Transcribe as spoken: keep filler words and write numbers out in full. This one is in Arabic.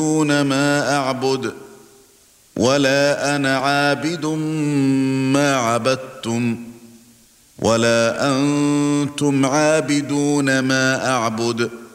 ما أعبد ولا أنا عابد ما عبدتم ولا أنتم عابدون ما أعبد